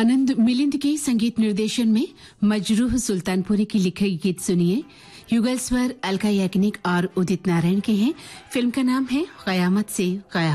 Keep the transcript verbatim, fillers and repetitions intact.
आनंद मिलिंद के संगीत निर्देशन में मजरूह सुल्तानपुरी की लिखे गीत सुनिए। युगल स्वर अलका याग्निक और उदित नारायण के हैं। फिल्म का नाम है कयामत से कयामत।